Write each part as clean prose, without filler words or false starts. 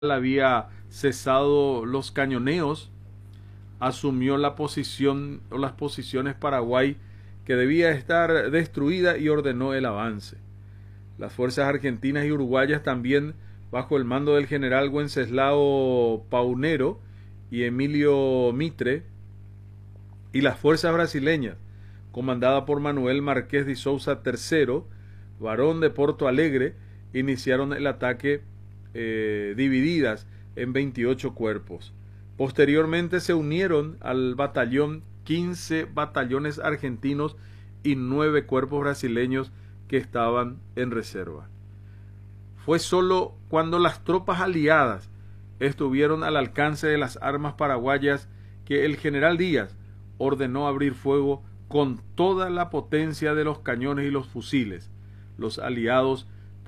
había cesado los cañoneos, asumió la posición o las posiciones Paraguay que debía estar destruida y ordenó el avance. Las fuerzas argentinas y uruguayas también, bajo el mando del general Wenceslao Paunero y Emilio Mitre, y las fuerzas brasileñas, comandada por Manuel Marqués de Sousa III, barón de Porto Alegre, iniciaron el ataque divididas en 28 cuerpos. Posteriormente se unieron al batallón 15 batallones argentinos y 9 cuerpos brasileños que estaban en reserva. Fue solo cuando las tropas aliadas estuvieron al alcance de las armas paraguayas que el general Díaz ordenó abrir fuego con toda la potencia de los cañones y los fusiles. Los aliados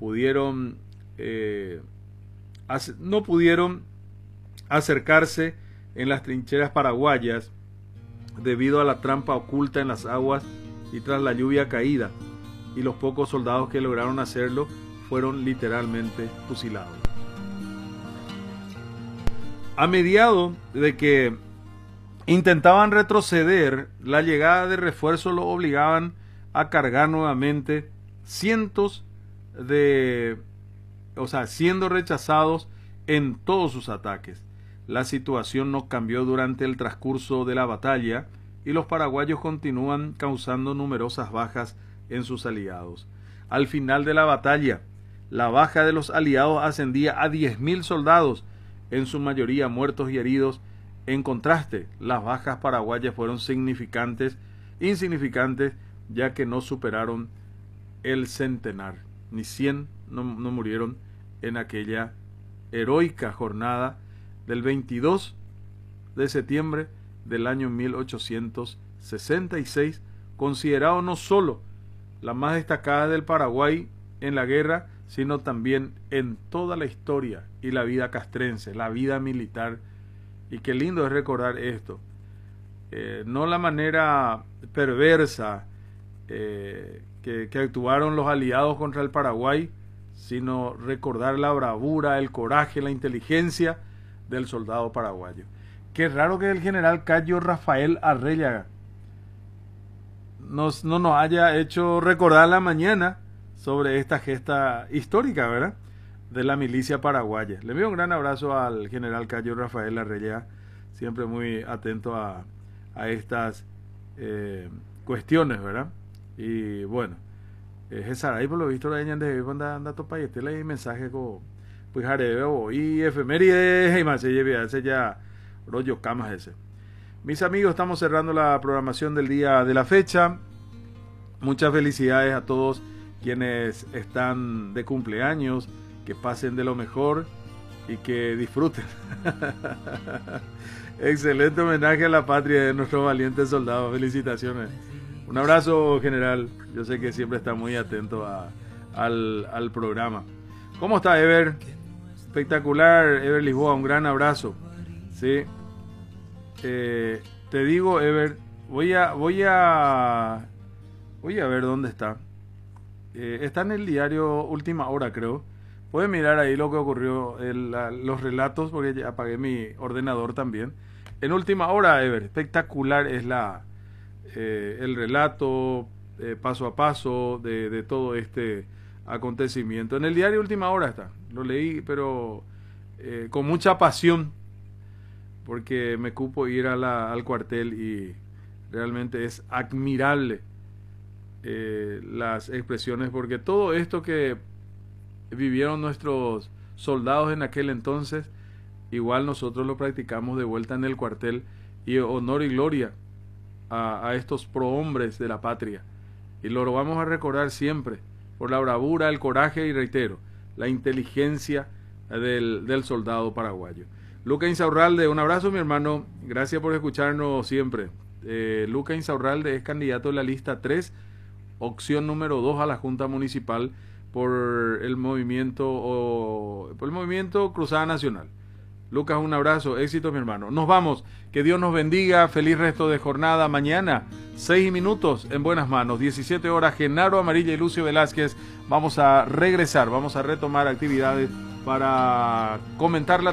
no pudieron acercarse en las trincheras paraguayas debido a la trampa oculta en las aguas y tras la lluvia caída, y los pocos soldados que lograron hacerlo fueron literalmente fusilados. A mediado de que intentaban retroceder, la llegada de refuerzos los obligaban a cargar nuevamente siendo rechazados en todos sus ataques. La situación no cambió durante el transcurso de la batalla y los paraguayos continúan causando numerosas bajas en sus aliados. Al final de la batalla, la baja de los aliados ascendía a 10.000 soldados, en su mayoría muertos y heridos. En contraste, las bajas paraguayas fueron insignificantes, ya que no superaron el centenar, ni 100 no murieron en aquella heroica jornada del 22 de septiembre del año 1866, considerado no solo la más destacada del Paraguay en la guerra, sino también en toda la historia y la vida castrense, la vida militar. Y qué lindo es recordar esto, no la manera perversa que actuaron los aliados contra el Paraguay, sino recordar la bravura, el coraje, la inteligencia del soldado paraguayo. Qué raro que el general Cayo Rafael Arrellaga no nos haya hecho recordar la mañana sobre esta gesta histórica, ¿verdad?, de la milicia paraguaya. Le envío un gran abrazo al general Cayo Rafael Arrellaga, siempre muy atento a estas cuestiones, ¿verdad? Y bueno, César, ahí por lo visto la ella anda topa y hay mensajes como pues jareo y efemérides y más ese ya rollo camas ese. Mis amigos, estamos cerrando la programación del día de la fecha. Muchas felicidades a todos quienes están de cumpleaños, que pasen de lo mejor y que disfruten. Excelente homenaje a la patria de nuestros valientes soldados. Felicitaciones. Un abrazo, general. Yo sé que siempre está muy atento al programa. ¿Cómo está, Ever? Espectacular, Ever Lisboa. Un gran abrazo. Sí. Te digo, Ever, voy a ver dónde está. Está en el diario Última Hora, creo. Pueden mirar ahí lo que ocurrió, los relatos, porque ya apagué mi ordenador también. En Última Hora, Ever, espectacular es el relato paso a paso de todo este acontecimiento. En el diario Última Hora está. Lo leí, pero con mucha pasión, porque me cupo ir al cuartel y realmente es admirable las expresiones, porque todo esto que vivieron nuestros soldados en aquel entonces, igual nosotros lo practicamos de vuelta en el cuartel, y honor y gloria a estos prohombres de la patria, y lo vamos a recordar siempre por la bravura, el coraje y, reitero, la inteligencia del soldado paraguayo. Luca Insaurralde, un abrazo, mi hermano, gracias por escucharnos siempre. Luca Insaurralde es candidato de la lista 3, opción número 2 a la Junta Municipal por el movimiento Cruzada Nacional. Lucas, un abrazo, éxito, mi hermano. Nos vamos, que Dios nos bendiga, feliz resto de jornada. Mañana 6 minutos en buenas manos, 17 horas, Genaro Amarilla y Lucio Velázquez. Vamos a regresar, vamos a retomar actividades para comentar la